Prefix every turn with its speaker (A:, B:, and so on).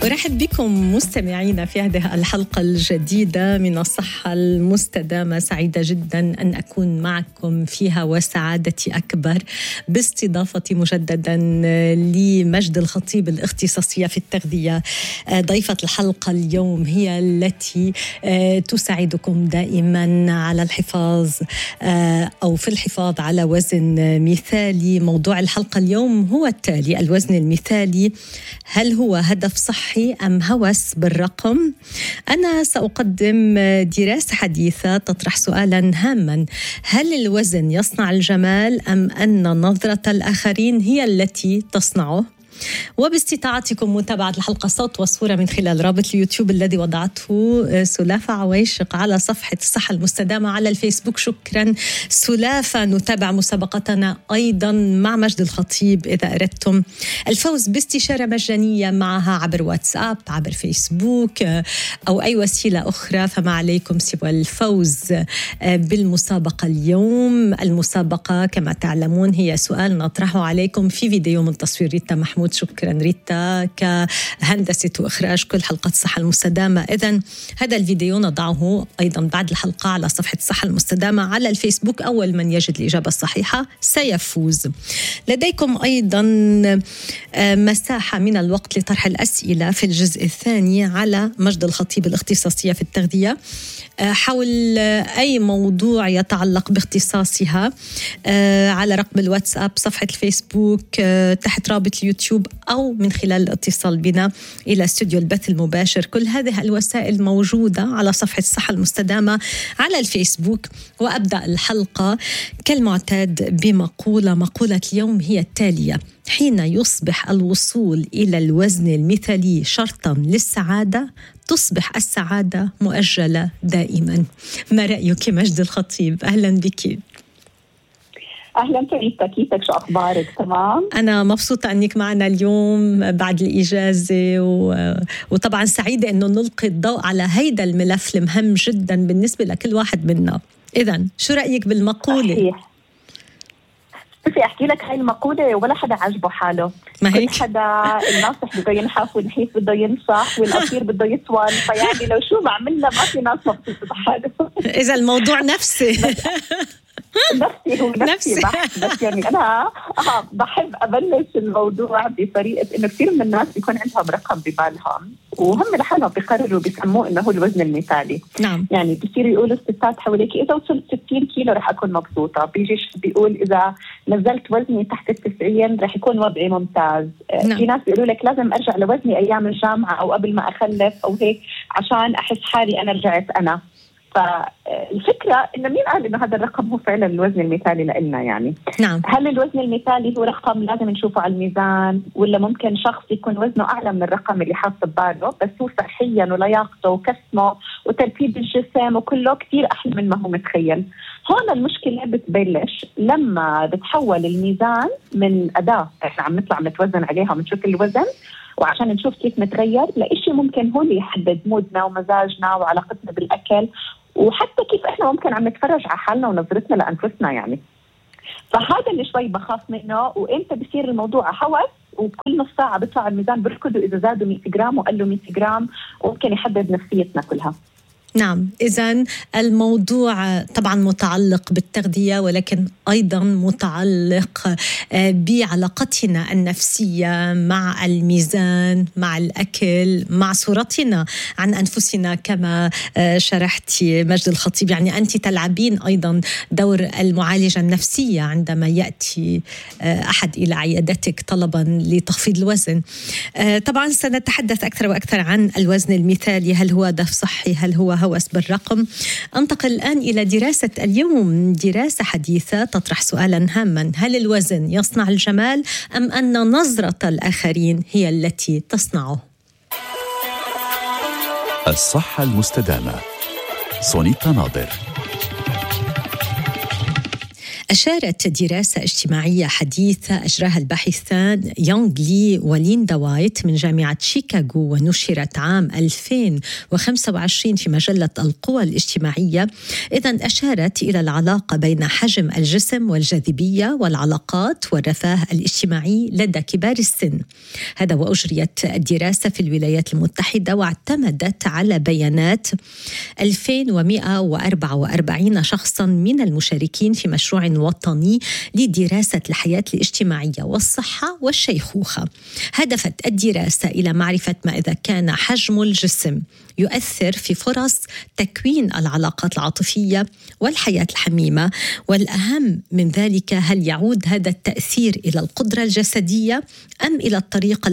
A: أرحب بكم مستمعينا في هذه الحلقة الجديدة من الصحة المستدامة. سعيدة جدا أن أكون معكم فيها وسعادتي أكبر باستضافتي مجددا لمجد الخطيب الاختصاصية في التغذية. ضيفة الحلقة اليوم هي التي تساعدكم دائما على الحفاظ أو في الحفاظ على وزن مثالي. موضوع الحلقة اليوم هو التالي: الوزن المثالي، هل هو هدف صحي أم هوس بالرقم؟ أنا سأقدم دراسة حديثة تطرح سؤالا هاما: هل الوزن يصنع الجمال أم أن نظرة الآخرين هي التي تصنعه؟ وباستطاعتكم متابعة الحلقة صوت وصورة من خلال رابط اليوتيوب الذي وضعته سلافة عويشق على صفحة الصحة المستدامة على الفيسبوك. شكرا سلافة. نتابع مسابقتنا أيضا مع مجد الخطيب إذا أردتم الفوز باستشارة مجانية معها عبر واتساب، عبر فيسبوك أو أي وسيلة أخرى، فما عليكم سوى الفوز بالمسابقة اليوم. المسابقة كما تعلمون هي سؤال نطرحه عليكم في فيديو من تصوير ريتا محمود. شكرا ريتا كهندسة وإخراج كل حلقة الصحة المستدامة. إذن هذا الفيديو نضعه أيضا بعد الحلقة على صفحة الصحة المستدامة على الفيسبوك. أول من يجد الإجابة الصحيحة سيفوز. لديكم أيضا مساحة من الوقت لطرح الأسئلة في الجزء الثاني على مجد الخطيب الاختصاصية في التغذية حول أي موضوع يتعلق باختصاصها على رقم الواتساب، صفحة الفيسبوك، تحت رابط اليوتيوب، أو من خلال الاتصال بنا إلى استوديو البث المباشر. كل هذه الوسائل موجودة على صفحة الصحة المستدامة على الفيسبوك. وأبدأ الحلقة كالمعتاد مقولة اليوم هي التالية: حين يصبح الوصول إلى الوزن المثالي شرطاً للسعادة، تصبح السعادة مؤجلة دائماً. ما رأيك مجد الخطيب؟ أهلاً بك.
B: أهلاً فريدة، كيفك؟ شو أخبارك؟ تمام؟
A: أنا مبسوطة أنك معنا اليوم بعد الإجازة وطبعاً سعيدة أنه نلقي الضوء على هيدا الملف المهم جداً بالنسبة لكل واحد منا. إذن شو رأيك بالمقولة؟
B: صحيح. بدي أحكي لك هاي المقولة ولا حدا عجبه حاله.
A: ما هيك؟
B: كل حدا الناصح بده ينحف والنحيف بده ينصح والقصير بده يطول، فيعني لو شو بعملنا ما في ناس مبسوطة بحاله.
A: إذا الموضوع نفسي
B: نفسي هو نفسي بس يعني أنا بحب أبلش الموضوع بطريقة إنه كثير من الناس بيكون عندهم رقم ببالهم وهم لحالهم بيقرروا بيسموه إنه هو الوزن المثالي.
A: نعم. يعني
B: بيصيروا يقولوا الستات حواليك إذا وصلت 60 كيلو رح أكون مبسوطة، بيجي بيقول إذا نزلت وزني تحت 90 رح يكون وضعي ممتاز.
A: نعم.
B: في ناس بيقولوا لك لازم أرجع لوزني أيام الجامعة أو قبل ما أخلف أو هيك عشان أحس حالي أنا رجعت أنا. فالفكرة إنه مين قال إنه هذا الرقم هو فعلا الوزن المثالي لإلنا يعني؟
A: نعم.
B: هل الوزن المثالي هو رقم لازم نشوفه على الميزان، ولا ممكن شخص يكون وزنه أعلى من الرقم اللي حاط بباله بس هو صحيا ولياقته وكسمه وترتيب الجسم وكله كتير أحلى من ما هو متخيل؟ هون المشكلة بتبلش لما بتحول الميزان من أداة إحنا عم نطلع نتوزن عليها ونشوف الوزن وعشان نشوف كيف نتغير لإشي ممكن هو اللي يحدد مودنا ومزاجنا وعلاقتنا بالأكل وحتى كيف إحنا ممكن عم نتفرج على حالنا ونظرتنا لأنفسنا يعني. فهذا اللي شوي بخاف منه. وإمتى بصير الموضوع هوس وكل نص ساعة بيطلع الميزان بركضوا إذا زادوا 100 جرام وقالوا 100 جرام وممكن يحدد نفسيتنا كلها.
A: نعم. إذن الموضوع طبعا متعلق بالتغذية ولكن أيضا متعلق بعلاقتنا النفسية مع الميزان، مع الأكل، مع صورتنا عن أنفسنا كما شرحتي مجد الخطيب. يعني أنت تلعبين أيضا دور المعالجة النفسية عندما يأتي أحد إلى عيادتك طلبا لتخفيض الوزن. طبعا سنتحدث أكثر وأكثر عن الوزن المثالي، هل هو هدف صحي، هل هو هوس بالرقم. أنتقل الآن إلى دراسة اليوم، دراسة حديثة تطرح سؤالا هاما: هل الوزن يصنع الجمال أم أن نظرة الآخرين هي التي تصنعه؟
C: الصحة المستدامة، سونيتا ناظر.
A: أشارت دراسة اجتماعية حديثة أجراها الباحثان يونغ لي وليندا وايت من جامعة شيكاغو ونشرت عام 2025 في مجلة القوى الاجتماعية، إذن أشارت إلى العلاقة بين حجم الجسم والجاذبية والعلاقات والرفاه الاجتماعي لدى كبار السن. هذا وأجريت الدراسة في الولايات المتحدة واعتمدت على بيانات 2144 شخصا من المشاركين في مشروع وطني لدراسة الحياة الاجتماعية والصحة والشيخوخة. هدفت الدراسة إلى معرفة ما إذا كان حجم الجسم يؤثر في فرص تكوين العلاقات العاطفية والحياة الحميمة، والأهم من ذلك هل يعود هذا التأثير إلى القدرة الجسدية أم إلى الطريقة